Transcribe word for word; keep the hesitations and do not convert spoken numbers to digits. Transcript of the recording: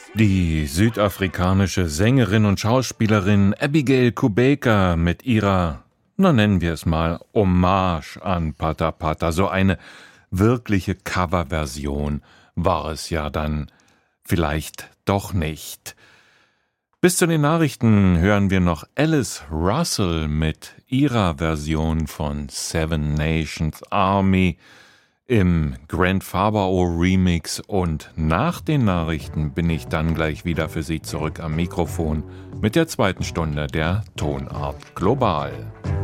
Die südafrikanische Sängerin und Schauspielerin Abigail Kubeka mit ihrer, na nennen wir es mal, Hommage an Pata Pata, so eine wirkliche Coverversion war es ja dann vielleicht doch nicht. Bis zu den Nachrichten hören wir noch Alice Russell mit ihrer Version von Seven Nations Army im Grand Fabao Remix, und nach den Nachrichten bin ich dann gleich wieder für Sie zurück am Mikrofon mit der zweiten Stunde der Tonart Global.